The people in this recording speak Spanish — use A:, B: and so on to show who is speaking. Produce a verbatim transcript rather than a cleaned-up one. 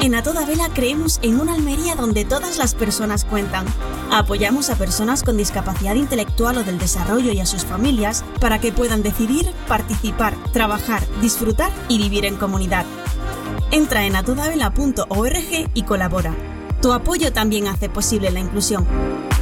A: En A Toda Vela creemos en una Almería donde todas las personas cuentan. Apoyamos a personas con discapacidad intelectual o del desarrollo y a sus familias para que puedan decidir, participar, trabajar, disfrutar y vivir en comunidad. Entra en a toda vela punto org y colabora. Tu apoyo también hace posible la inclusión.